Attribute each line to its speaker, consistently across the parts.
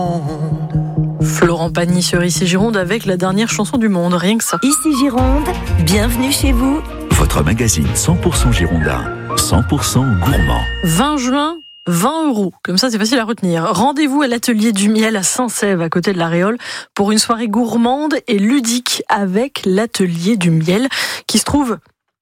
Speaker 1: Florent Pagny sur Ici Gironde avec la dernière chanson du monde, rien que ça.
Speaker 2: Ici Gironde, bienvenue chez vous.
Speaker 3: Votre magazine 100% girondin, 100% gourmand.
Speaker 1: 20 juin, 20 €. Comme ça, c'est facile à retenir. Rendez-vous à l'atelier du miel à Saint-Sève, à côté de la Réole, pour une soirée gourmande et ludique avec l'atelier du miel, qui se trouve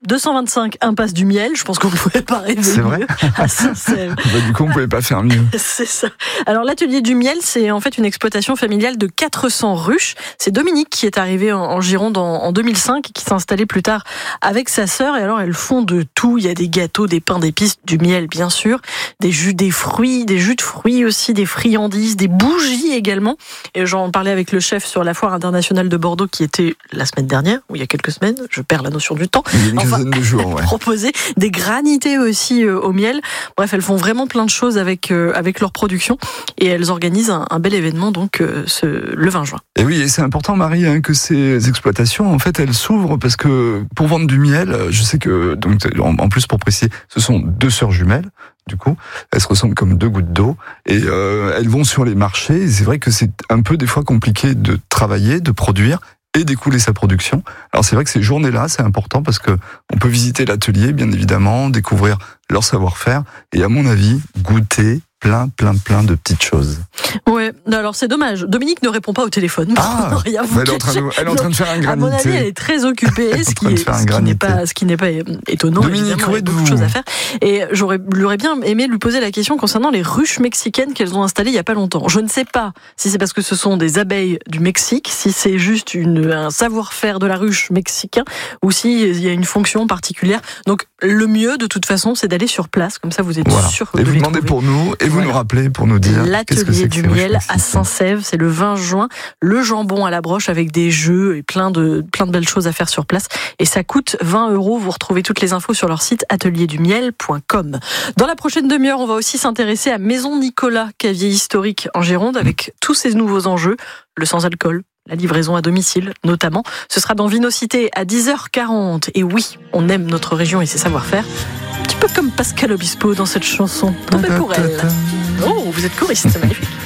Speaker 1: 225 impasse du miel. Je pense qu'on ne pouvait pas rêver
Speaker 4: C'est vrai
Speaker 1: mieux à Saint-Sève.
Speaker 4: Du coup, on ne pouvait pas faire mieux.
Speaker 1: C'est ça. Alors, l'atelier du miel, c'est en fait une exploitation familiale de 400 ruches. C'est Dominique qui est arrivé en Gironde en 2005 et qui s'est installé plus tard avec sa sœur. Et alors, elles font de tout. Il y a des gâteaux, des pains d'épices, du miel, bien sûr, des jus de fruits aussi, des friandises, des bougies également. Et j'en parlais avec le chef sur la foire internationale de Bordeaux qui était la semaine dernière, ou il y a quelques semaines. Je perds la notion du temps.
Speaker 4: De jours, ouais.
Speaker 1: Proposer des granités aussi au miel. Bref, elles font vraiment plein de choses avec leur production et elles organisent un bel événement donc le 20 juin.
Speaker 4: Et oui, et c'est important, Marie, que ces exploitations, en fait, elles s'ouvrent parce que pour vendre du miel, je sais que, donc, en plus pour préciser, ce sont 2 sœurs jumelles. Du coup, elles se ressemblent comme 2 gouttes d'eau et elles vont sur les marchés. Et c'est vrai que c'est un peu des fois compliqué de travailler, de produire et d'écouler sa production. Alors c'est vrai que ces journées-là, c'est important parce que on peut visiter l'atelier, bien évidemment, découvrir leur savoir-faire et à mon avis, goûter plein de petites choses.
Speaker 1: Ouais, alors c'est dommage. Dominique ne répond pas au téléphone.
Speaker 4: Elle est en train de faire un granité.
Speaker 1: À mon avis, elle est très occupée, ce qui n'est pas étonnant.
Speaker 4: Dominique,
Speaker 1: il y a beaucoup de choses à faire. Et j'aurais bien aimé lui poser la question concernant les ruches mexicaines qu'elles ont installées il y a pas longtemps. Je ne sais pas si c'est parce que ce sont des abeilles du Mexique, si c'est juste un savoir-faire de la ruche mexicain, ou s'il y a une fonction particulière. Donc le mieux, de toute façon, c'est d'aller sur place. Comme ça, vous êtes sûr que vous
Speaker 4: et vous demandez pour nous. Et vous nous rappelez pour nous dire
Speaker 1: l'atelier du miel à Saint-Sève, c'est le 20 juin, le jambon à la broche avec des jeux et plein de belles choses à faire sur place. Et ça coûte 20 €. Vous retrouvez toutes les infos sur leur site atelierdumiel.com. Dans la prochaine demi-heure, on va aussi s'intéresser à Maison Nicolas, cavier historique en Gironde, avec tous ces nouveaux enjeux, le sans-alcool, la livraison à domicile notamment. Ce sera dans Vinocité à 10h40. Et oui, on aime notre région et ses savoir-faire. Un petit peu comme Pascal Obispo dans cette chanson. Tombé pour elle. Oh, vous êtes choriste, c'est magnifique.